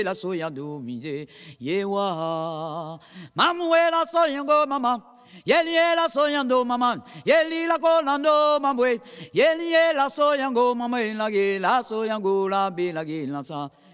la soyando mije yewa mamwe soyango mama yeli la soyando mama yeli la colando mamwe yeli la soyango mama la soyango la be la sa